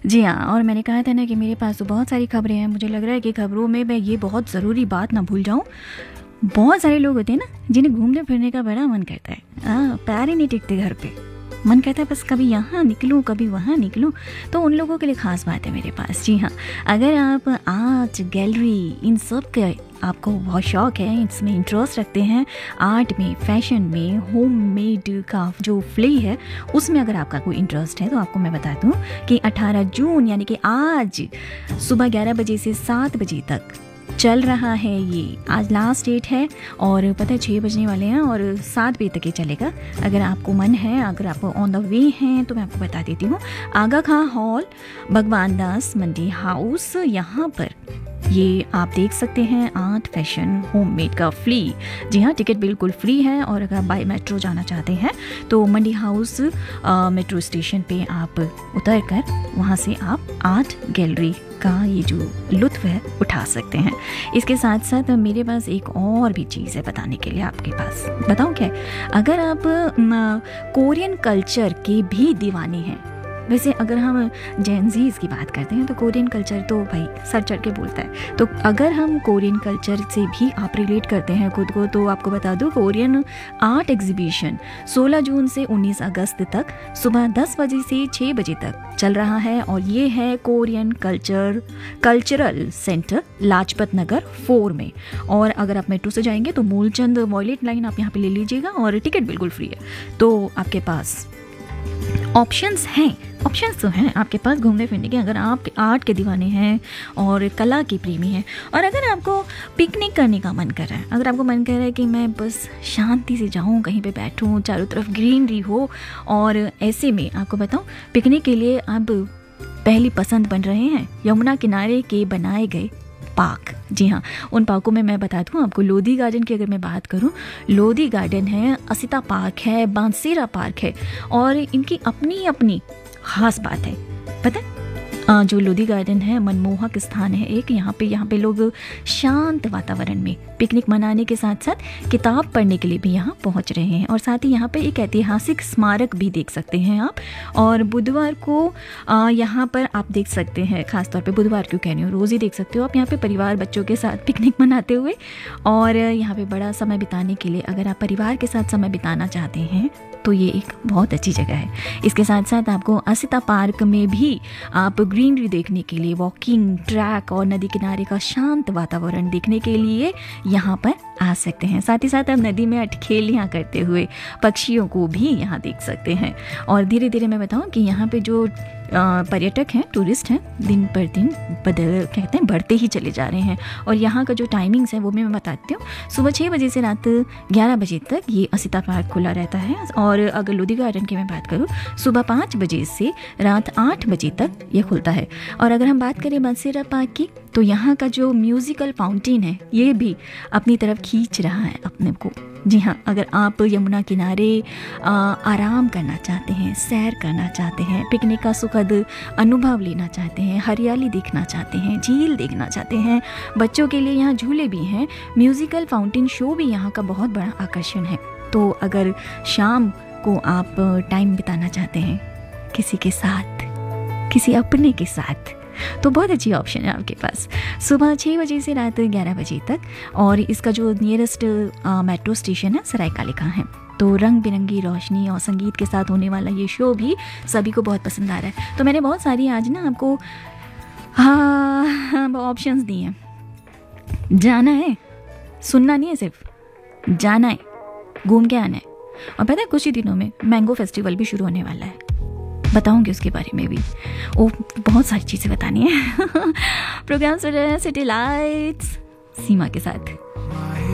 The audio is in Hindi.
जी हाँ, और मैंने कहा था ना कि मेरे पास तो बहुत सारी खबरें हैं। मुझे लग रहा है कि खबरों में मैं ये बहुत ज़रूरी बात ना भूल जाऊँ। बहुत सारे लोग होते हैं ना जिन्हें घूमने फिरने का बड़ा मन करता है, पैर ही नहीं टिकते घर पे, मन कहता है बस कभी यहाँ निकलूँ कभी वहाँ निकलूँ। तो उन लोगों के लिए ख़ास बात है मेरे पास। जी हाँ, अगर आप आर्ट गैलरी इन सब के आपको बहुत शौक़ है, इसमें इंटरेस्ट रखते हैं, आर्ट में, फैशन में, होम मेड का जो फ्ले है उसमें अगर आपका कोई इंटरेस्ट है, तो आपको मैं बता दूं कि 18 जून यानी कि आज सुबह 11 बजे से 7 बजे तक चल रहा है। ये आज लास्ट डेट है और पता है 6 बजने वाले हैं और 7 बजे तक ये चलेगा। अगर आपको मन है, अगर आप ऑन द वे हैं, तो मैं आपको बता देती हूँ। आगा खां हॉल, भगवान दास मंडी हाउस, यहाँ पर ये आप देख सकते हैं आर्ट फैशन होममेड का फ्ली। जी हाँ, टिकट बिल्कुल फ्री है। और अगर आप बाय मेट्रो जाना चाहते हैं तो मंडी हाउस मेट्रो स्टेशन पे आप उतर कर वहाँ से आप आर्ट गैलरी का ये जो लुत्फ है उठा सकते हैं। इसके साथ साथ मेरे पास एक और भी चीज़ है बताने के लिए आपके पास। बताऊँ क्या? अगर आप कोरियन कल्चर के भी दीवाने हैं, वैसे अगर हम जेनजीज की बात करते हैं तो कोरियन कल्चर तो भाई सर चढ़ के बोलता है। तो अगर हम कोरियन कल्चर से भी आप रिलेट करते हैं खुद को, तो आपको बता दूं कोरियन आर्ट एग्जीबिशन 16 जून से 19 अगस्त तक सुबह 10 बजे से 6 बजे तक चल रहा है। और ये है Korean cultural centre Lajpat Nagar 4 में। और अगर आप मेट्रो से जाएंगे तो मूलचंद वॉयलेट लाइन आप यहाँ पे ले लीजिएगा और टिकट बिल्कुल फ्री है। तो आपके पास ऑप्शंस तो हैं आपके पास घूमने फिरने के, अगर आप आर्ट के दीवाने हैं और कला के प्रेमी हैं। और अगर आपको पिकनिक करने का मन कर रहा है, अगर आपको मन कर रहा है कि मैं बस शांति से जाऊं, कहीं पे बैठूं, चारों तरफ ग्रीनरी हो, और ऐसे में आपको बताऊं पिकनिक के लिए अब पहली पसंद बन रहे हैं यमुना किनारे के बनाए गए पार्क। जी हाँ, उन पार्कों में मैं बता दूँ आपको, लोधी गार्डन की अगर मैं बात करूँ, लोधी गार्डन है, असिता पार्क है, बांसेरा पार्क है, और इनकी अपनी अपनी ख़ास बात है। पता है जो लोधी गार्डन है मनमोहक स्थान है एक। यहाँ पे लोग शांत वातावरण में पिकनिक मनाने के साथ साथ किताब पढ़ने के लिए भी यहाँ पहुँच रहे हैं। और साथ ही यहाँ पे एक ऐतिहासिक स्मारक भी देख सकते हैं आप। और बुधवार को यहाँ पर आप देख सकते हैं, खासतौर पे बुधवार क्यों कह रही हूँ, रोज़ ही देख सकते हो आप यहाँ पे परिवार बच्चों के साथ पिकनिक मनाते हुए। और यहाँ पे बड़ा समय बिताने के लिए अगर आप परिवार के साथ समय बिताना चाहते हैं तो ये एक बहुत अच्छी जगह है। इसके साथ साथ आपको असिता पार्क में भी आप ग्रीनरी देखने के लिए, वॉकिंग ट्रैक और नदी किनारे का शांत वातावरण देखने के लिए यहाँ पर आ सकते हैं। साथ ही साथ आप नदी में अटखेलियाँ करते हुए पक्षियों को भी यहाँ देख सकते हैं। और धीरे धीरे मैं बताऊँ कि यहाँ पे जो पर्यटक हैं, टूरिस्ट हैं, दिन पर दिन बढ़ते ही चले जा रहे हैं। और यहाँ का जो टाइमिंग्स है वो मैं बताती हूँ। सुबह 6 बजे से रात 11 बजे तक ये असिता पार्क खुला रहता है। और अगर लोधी गार्डन की मैं बात करूँ, सुबह 5 बजे से रात 8 बजे तक ये खुलता है। और अगर हम बात करें बांसेरा पार्क की, तो यहाँ का जो म्यूजिकल फाउंटेन है ये भी अपनी तरफ खींच रहा है अपने को। जी हाँ, अगर आप यमुना किनारे आराम करना चाहते हैं, सैर करना चाहते हैं, पिकनिक का सुखद अनुभव लेना चाहते हैं, हरियाली देखना चाहते हैं, झील देखना चाहते हैं, बच्चों के लिए यहाँ झूले भी हैं, म्यूजिकल फाउंटेन शो भी यहाँ का बहुत बड़ा आकर्षण है। तो अगर शाम को आप टाइम बिताना चाहते हैं किसी के साथ, किसी अपने के साथ, तो बहुत अच्छी ऑप्शन है आपके पास। सुबह 6 बजे से रात 11 बजे तक। और इसका जो नियरेस्ट मेट्रो स्टेशन है सरायकाले का है। तो रंग बिरंगी रोशनी और संगीत के साथ होने वाला ये शो भी सभी को बहुत पसंद आ रहा है। तो मैंने बहुत सारी आज ना आपको ऑप्शंस दिए हैं। जाना है, सुनना नहीं है, सिर्फ जाना है, घूम के आना है। और पता है कुछ ही दिनों में मैंगो फेस्टिवल भी शुरू होने वाला है, बताऊंगी उसके बारे में भी। बहुत सारी चीज़ें बतानी है। प्रोग्राम सुन रहे हैं सिटी लाइट्स सीमा के साथ।